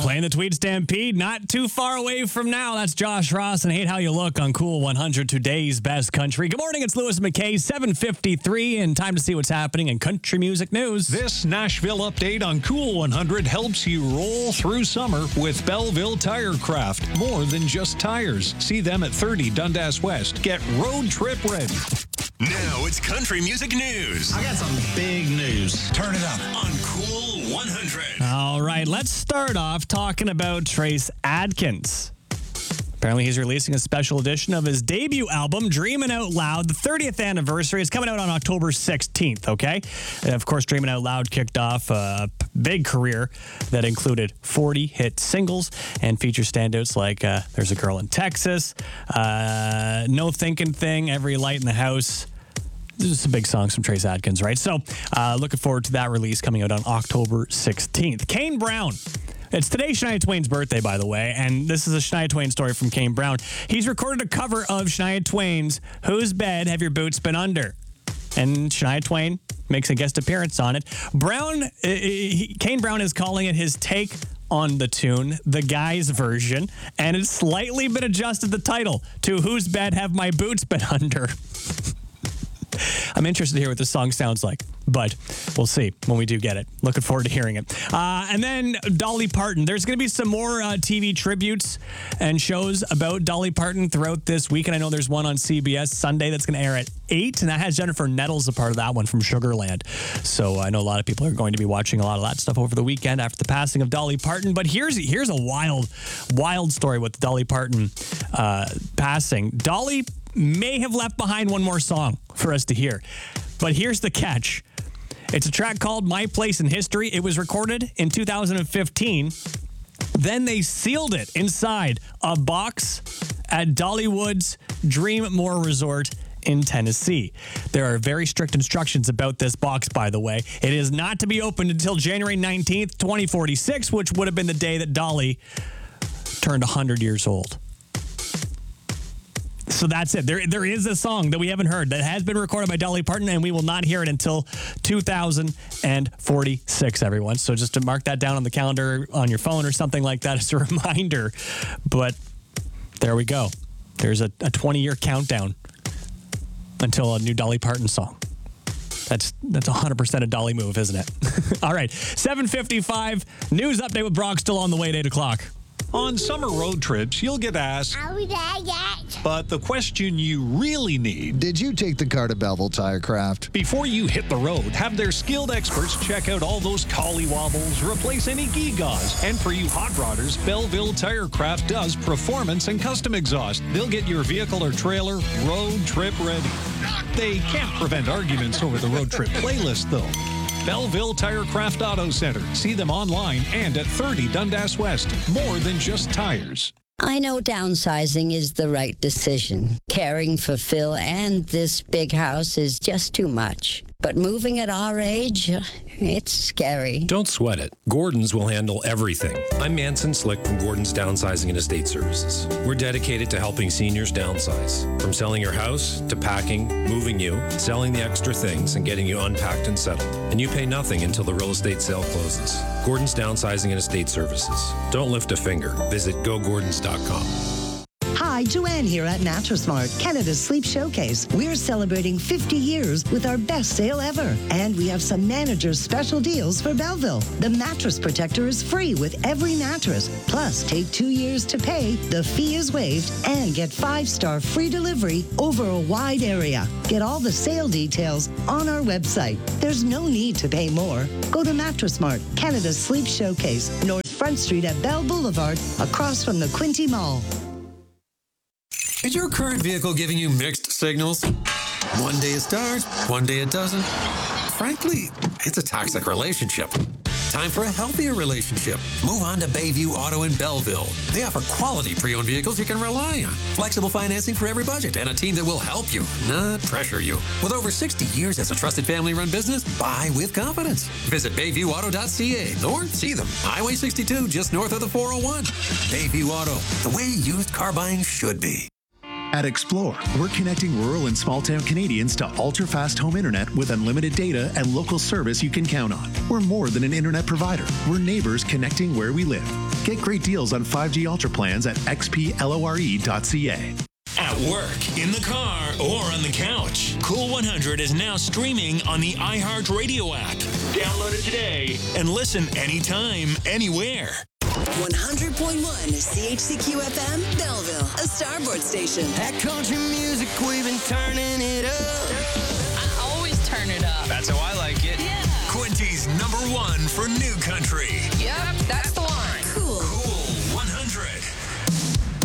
Playing the Tweet Stampede, not too far away from now. That's Josh Ross and Hate How You Look on Cool 100, today's best country. Good morning, it's Lewis McKay, 7:53, and time to see what's happening in country music news. This Nashville update on Cool 100 helps you roll through summer with Belleville Tirecraft. More than just tires. See them at 30 Dundas West. Get road trip ready. Now it's country music news. I got some big news. Turn it up. On Cool 100. All right, let's start off talking about Trace Adkins. Apparently, he's releasing a special edition of his debut album, Dreamin' Out Loud. The 30th anniversary is coming out on October 16th, okay? And of course, Dreamin' Out Loud kicked off a big career that included 40 hit singles and featured standouts like There's a Girl in Texas, No Thinking Thing, Every Light in the House. This is some big songs from Trace Adkins, right? So, looking forward to that release coming out on October 16th. Kane Brown. It's today Shania Twain's birthday, by the way, and this is a Shania Twain story from Kane Brown. He's recorded a cover of Shania Twain's Whose Bed Have Your Boots Been Under? And Shania Twain makes a guest appearance on it. Kane Brown is calling it his take on the tune, the guy's version, and it's slightly been adjusted the title to Whose Bed Have My Boots Been Under? I'm interested to hear what this song sounds like, but we'll see when we do get it. Looking forward to hearing it. And then Dolly Parton. There's going to be some more TV tributes and shows about Dolly Parton throughout this week. And I know there's one on CBS Sunday that's going to air at 8, and that has Jennifer Nettles a part of that one from Sugarland. So I know a lot of people are going to be watching a lot of that stuff over the weekend after the passing of Dolly Parton. But here's a wild story with Dolly Parton passing. Dolly may have left behind one more song for us to hear. But here's the catch. It's a track called My Place in History. It was recorded in 2015. Then they sealed it inside a box at Dollywood's Dreammore Resort in Tennessee. There are very strict instructions about this box, by the way. It is not to be opened until January 19th, 2046, which would have been the day that Dolly turned 100 years old. So that's it. There is a song that we haven't heard that has been recorded by Dolly Parton, and we will not hear it until 2046, everyone. So just to mark that down on the calendar on your phone or something like that as a reminder. But there we go. There's a 20-year countdown until a new Dolly Parton song. That's 100% a Dolly move, isn't it? All right, 7:55, news update with Brock still on the way at 8 o'clock. On summer road trips, you'll get asked, Are we there yet? but the question you really need, Did you take the car to Belleville Tirecraft? before you hit the road, have their skilled experts check out all those collywobbles, replace any gewgaws. And for you hot rodders, Belleville Tirecraft does performance and custom exhaust. They'll get your vehicle or trailer road trip ready. They can't prevent arguments over the road trip playlist, though. Belleville Tirecraft Auto Center. See them online and at 30 Dundas West. More than just tires. I know downsizing is the right decision. Caring for Phil and this big house is just too much. But moving at our age, it's scary. Don't sweat it. Gordon's will handle everything. I'm Manson Slick from Gordon's Downsizing and Estate Services. We're dedicated to helping seniors downsize. From selling your house to packing, moving you, selling the extra things, and getting you unpacked and settled. And you pay nothing until the real estate sale closes. Gordon's Downsizing and Estate Services. Don't lift a finger. Visit gogordons.com. Hi, Joanne here at Mattress Mart, Canada's Sleep Showcase. We're celebrating 50 years with our best sale ever. And we have some manager's special deals for Belleville. The Mattress Protector is free with every mattress. Plus, take 2 years to pay, the fee is waived, and get 5-star free delivery over a wide area. Get all the sale details on our website. There's no need to pay more. Go to Mattress Mart, Canada's Sleep Showcase, North Front Street at Bell Boulevard, across from the Quinte Mall. Is your current vehicle giving you mixed signals? One day it starts, one day it doesn't. Frankly, it's a toxic relationship. Time for a healthier relationship. Move on to Bayview Auto in Belleville. They offer quality pre-owned vehicles you can rely on. Flexible financing for every budget and a team that will help you, not pressure you. With over 60 years as a trusted family-run business, buy with confidence. Visit BayviewAuto.ca or see them. Highway 62, just north of the 401. Bayview Auto, the way used car buying should be. At Explore, we're connecting rural and small-town Canadians to ultra-fast home internet with unlimited data and local service you can count on. We're more than an internet provider. We're neighbors connecting where we live. Get great deals on 5G Ultra plans at xplore.ca. At work, in the car, or on the couch. Cool 100 is now streaming on the iHeartRadio app. Download it today and listen anytime, anywhere. 100.1 CHCQ FM, Belleville, a Starboard station. That country music, we've been turning it up. I always turn it up. That's how I like it. Yeah. Quinty's #1 for new country. Yep, that's